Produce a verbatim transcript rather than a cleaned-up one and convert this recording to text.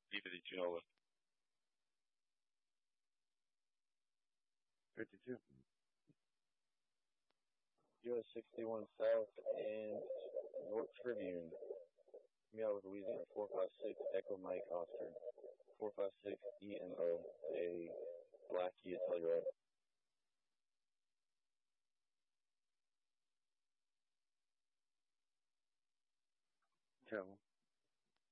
Viva de Genoa. fifty-two. U S sixty-one South and North Tribune. Meow with Louisiana four five six Echo Mike Oscar. four five six E M O. A black Kia Telluride. Travel.